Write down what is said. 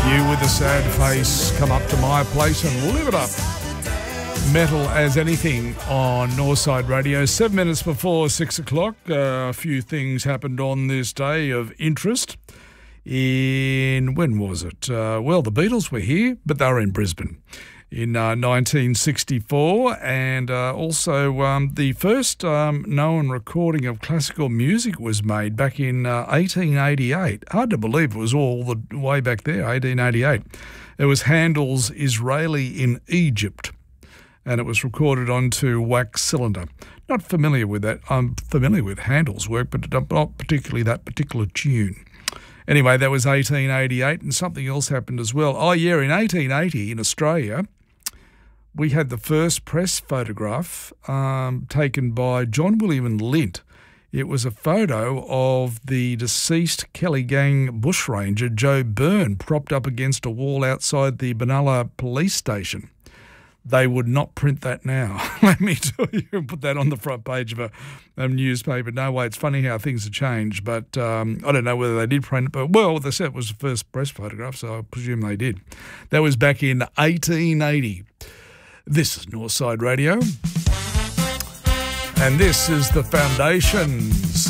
You with a sad face, come up to my place and live it up. Metal as anything on Northside Radio. 7 minutes before 6 o'clock. A few things happened on this day of interest. When was it? Well, the Beatles were here, but they were in Brisbane in 1964, and also the first known recording of classical music was made back in 1888. Hard to believe it was all the way back there, 1888. It was Handel's Israeli in Egypt, and it was recorded onto wax cylinder. Not familiar with that. I'm familiar with Handel's work, but not particularly that particular tune. Anyway, that was 1888, and something else happened as well. Oh, yeah, in 1880 in Australia, we had the first press photograph taken by John William Lint. It was a photo of the deceased Kelly Gang bushranger Joe Byrne propped up against a wall outside the Benalla police station. They would not print that now, let me tell you, and put that on the front page of a newspaper. No way, it's funny how things have changed, but I don't know whether they did print it, but, well, they said it was the first press photograph, so I presume they did. That was back in 1880. This is Northside Radio, and this is The Foundations.